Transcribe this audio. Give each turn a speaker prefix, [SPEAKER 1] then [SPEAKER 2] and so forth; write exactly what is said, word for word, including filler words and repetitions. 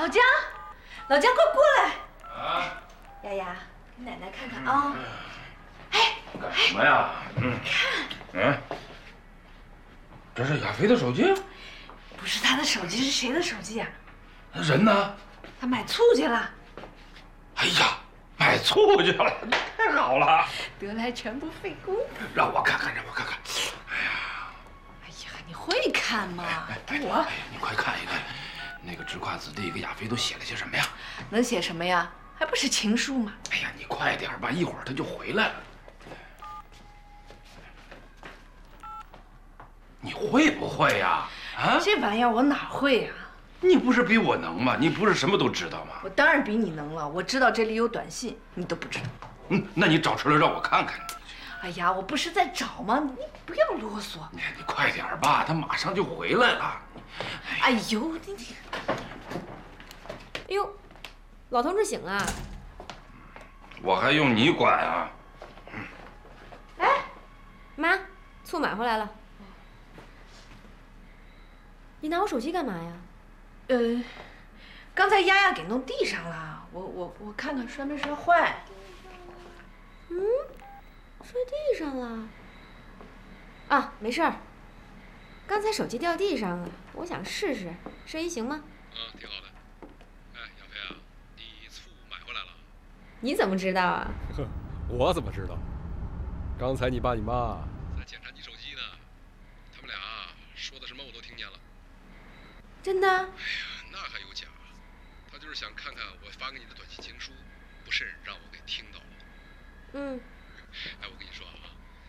[SPEAKER 1] 老姜，老姜，快过来！
[SPEAKER 2] 啊，
[SPEAKER 1] 丫丫，给奶奶看看啊。哎，
[SPEAKER 2] 干什么呀？嗯，
[SPEAKER 1] 看，
[SPEAKER 2] 嗯，这是亚飞的手机？
[SPEAKER 1] 不是他的手机，是谁的手机啊？
[SPEAKER 2] 人呢？
[SPEAKER 1] 他买醋去了。
[SPEAKER 2] 哎呀，买醋去了，太好了！
[SPEAKER 1] 得来全不费工夫。
[SPEAKER 2] 让我看看，让我看看。哎呀，
[SPEAKER 1] 哎呀，你会看吗？给我。
[SPEAKER 2] 哎呀，你快看一看，那个直跨子弟给亚飞都写了些什么呀？
[SPEAKER 1] 能写什么呀？还不是情书吗？
[SPEAKER 2] 哎呀，你快点吧，一会儿他就回来了。你会不会呀？啊，
[SPEAKER 1] 这玩意儿我哪会呀？
[SPEAKER 2] 你不是比我能吗？你不是什么都知道吗？
[SPEAKER 1] 我当然比你能了，我知道这里有短信，你都不知道。
[SPEAKER 2] 嗯，那你找出来让我看看。
[SPEAKER 1] 哎呀，我不是在找吗？你不要啰嗦。
[SPEAKER 2] 你你快点吧，他马上就回来了。
[SPEAKER 1] 哎呦，你你。
[SPEAKER 3] 哎呦，老同志醒了。
[SPEAKER 2] 我还用你管啊？
[SPEAKER 3] 哎，妈，醋买回来了。你拿我手机干嘛呀？
[SPEAKER 1] 呃，刚才丫丫给弄地上了，我我我看看摔没摔坏。
[SPEAKER 3] 嗯，摔地上了。啊，没事儿。刚才手机掉地上了，我想试试，声音行吗？
[SPEAKER 4] 啊，挺好的。哎，亚飞啊，你醋买回来了？
[SPEAKER 3] 你怎么知道啊？
[SPEAKER 4] 哼，我怎么知道？刚才你爸你妈在检查你手机呢，他们俩说的什么我都听见了。
[SPEAKER 3] 真的？
[SPEAKER 4] 哎呀，那还有假？他就是想看看我发给你的短信情书，不慎让我给听到了。
[SPEAKER 3] 嗯。
[SPEAKER 4] 哎，我跟你说啊，